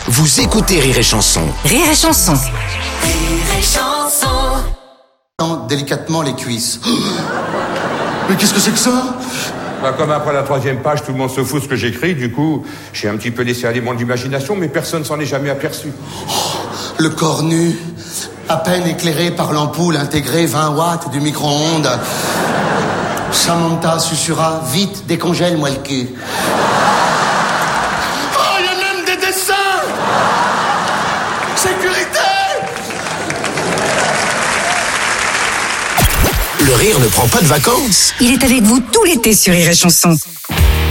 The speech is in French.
Vous écoutez Rire et Chanson. Rire et Chanson. Rire et Chanson. Délicatement les cuisses. Mais qu'est-ce que c'est que ça? Comme après la 3e page, tout le monde se fout de ce que j'écris, du coup, j'ai un petit peu laissé aller mon imagination, mais personne s'en est jamais aperçu. Le corps nu, à peine éclairé par l'ampoule intégrée 20 watts du micro-ondes. Samantha susurra, vite, décongèle-moi le cul. Oh, il y a même des dessins! Sécurité! Le rire ne prend pas de vacances. Il est avec vous tout l'été sur Rire et Chanson.